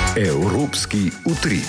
Evropski utrip.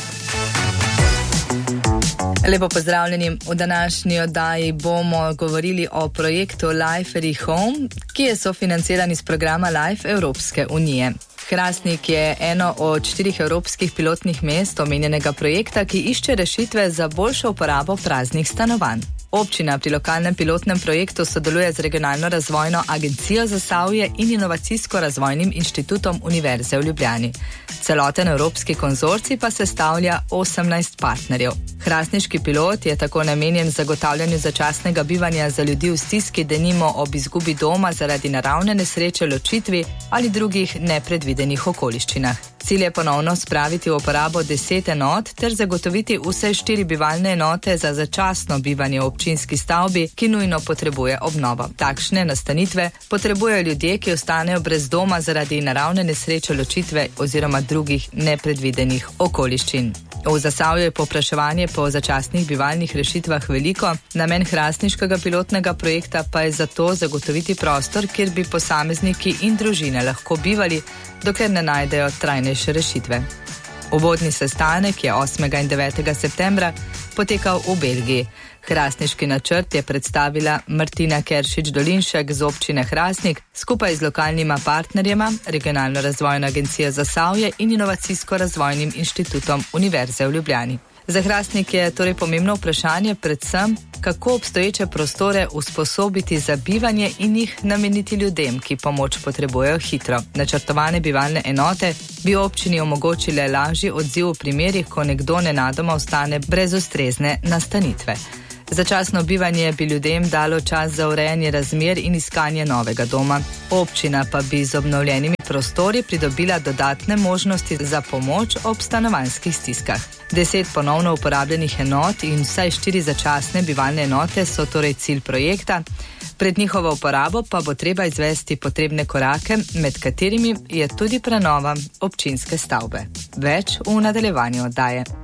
Lepo pozdravljeni. V današnji oddaji bomo govorili o projektu Life Rehome, ki je sofinanciran iz programa Life Evropske unije. Hrastnik je eno od 4 evropskih pilotnih mest omenjenega projekta, ki išče rešitve za boljšo uporabo praznih stanovanj. Občina pri lokalnem pilotnem projektu sodeluje z Regionalno razvojno agencijo Zasavje in Inovacijsko-razvojnim inštitutom Univerze v Ljubljani. Celoten evropski konzorcij pa sestavlja 18 partnerjev. Hrastniški pilot je tako namenjen zagotavljanju začasnega bivanja za ljudi v stiski, denimo ob izgubi doma zaradi naravne nesreče, ločitvi ali drugih nepredvidenih okoliščinah. Cilj je ponovno spraviti v uporabo 10 enot ter zagotoviti vse 4 bivalne enote za začasno bivanje v občinski stavbi, ki nujno potrebuje obnovo. Takšne nastanitve potrebujejo ljudje, ki ostanejo brez doma zaradi naravne nesreče, ločitve oziroma drugih nepredvidenih okoliščin. V Zasavju je povpraševanje po začasnih bivalnih rešitvah veliko, namen hrastniškega pilotnega projekta pa je zato zagotoviti prostor, kjer bi posamezniki in družine lahko bivali, dokler ne najdejo trajnejše rešitve. Uvodni sestanek je 8. in 9. septembra potekal v Belgiji. Hrastniški načrt je predstavila Martina Keršič-Dolinšek z občine Hrastnik skupaj z lokalnima partnerjema, Regionalno razvojno agencijo Zasavje in Inovacijsko-razvojnim inštitutom Univerze v Ljubljani. Za Hrastnik je torej pomembno vprašanje predvsem, kako obstoječe prostore usposobiti za bivanje in jih nameniti ljudem, ki pomoč potrebujejo hitro. Načrtovane bivalne enote bi občini omogočile lažji odziv v primerih, ko nekdo nenadoma ostane brez ustrezne nastanitve. Začasno bivanje bi ljudem dalo čas za urejanje razmer in iskanje novega doma. Občina pa bi z obnovljenimi prostori pridobila dodatne možnosti za pomoč ob stanovanjskih stiskah. 10 ponovno uporabljenih enot in vsaj 4 začasne bivalne enote so torej cilj projekta. Pred njihovo uporabo pa bo treba izvesti potrebne korake, med katerimi je tudi prenova občinske stavbe. Več v nadaljevanju oddaje.